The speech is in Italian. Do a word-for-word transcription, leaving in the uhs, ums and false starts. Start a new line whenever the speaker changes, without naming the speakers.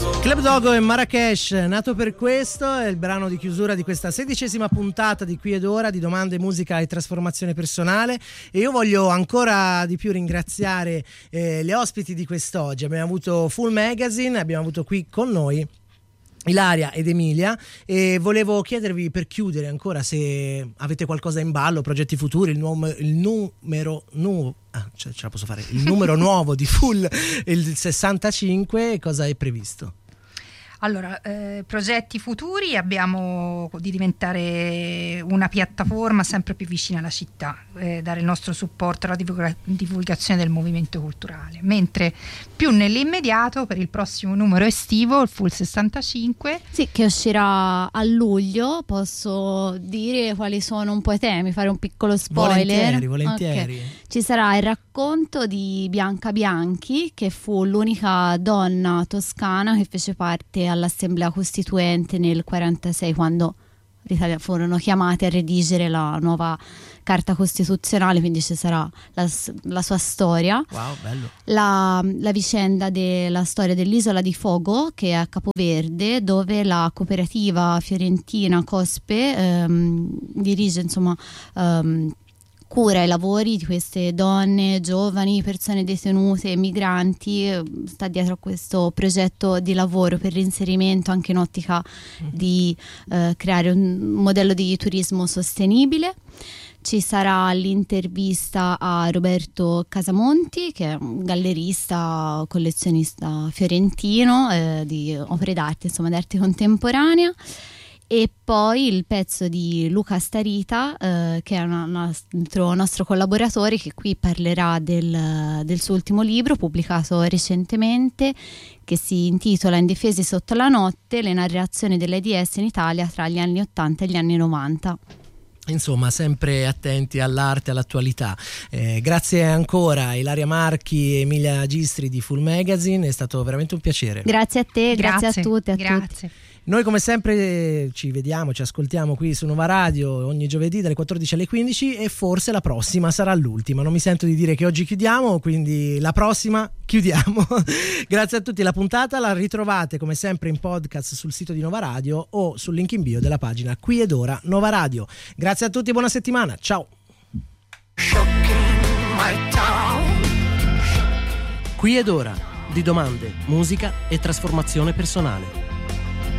Club Dogo e Marrakesh, nato per questo, è il brano di chiusura di questa sedicesima puntata di Qui ed Ora di Domande, Musica e Trasformazione Personale. E io voglio ancora di più ringraziare eh, le ospiti di quest'oggi. Abbiamo avuto Full Magazine, abbiamo avuto qui con noi Ilaria ed Emilia, e volevo chiedervi, per chiudere ancora, se avete qualcosa in ballo, progetti futuri, il, nuovo, il numero nuovo, ah, ce, ce la posso fare, il numero nuovo di Full, il sessantacinque, cosa è previsto?
Allora, eh, progetti futuri abbiamo di diventare una piattaforma sempre più vicina alla città, eh, dare il nostro supporto alla divulga- divulgazione del movimento culturale, mentre più nell'immediato per il prossimo numero estivo, il Full sessantacinque,
sì, che uscirà a luglio, posso dire quali sono un po' i temi, fare un piccolo spoiler.
Volentieri, volentieri.
Okay. Ci sarà il racconto di Bianca Bianchi, che fu l'unica donna toscana che fece parte all'Assemblea Costituente nel quarantasei, quando l'Italia furono chiamati a redigere la nuova Carta Costituzionale, quindi ci sarà la, la sua storia.
Wow, bello.
La, la vicenda della storia dell'isola di Fogo, che è a Capoverde, dove la cooperativa fiorentina Cospe ehm, dirige, insomma, ehm, cura i lavori di queste donne, giovani, persone detenute, migranti, sta dietro a questo progetto di lavoro per l'inserimento anche in ottica di eh, creare un modello di turismo sostenibile. Ci sarà l'intervista a Roberto Casamonti, che è un gallerista, collezionista fiorentino eh, di opere d'arte, insomma, d'arte contemporanea. E poi il pezzo di Luca Starita, eh, che è una, un altro nostro collaboratore, che qui parlerà del, del suo ultimo libro pubblicato recentemente, che si intitola Indifesi sotto la notte, le narrazioni dell'AIDS in Italia tra gli anni ottanta e gli anni novanta.
Insomma, sempre attenti all'arte, all'attualità. Eh, grazie ancora a Ilaria Marchi e Emilia Gistri di Full Magazine, è stato veramente un piacere.
Grazie a te, grazie,
grazie
a tutte, a
grazie.
tutti.
Noi come sempre ci vediamo, ci ascoltiamo qui su Nova Radio ogni giovedì dalle quattordici alle quindici, e forse la prossima sarà l'ultima. Non mi sento di dire che oggi chiudiamo, quindi la prossima chiudiamo. Grazie a tutti, la puntata la ritrovate come sempre in podcast sul sito di Nova Radio o sul link in bio della pagina Qui ed Ora Nova Radio. Grazie a tutti e buona settimana, ciao. Qui ed Ora, di domande, musica e trasformazione personale.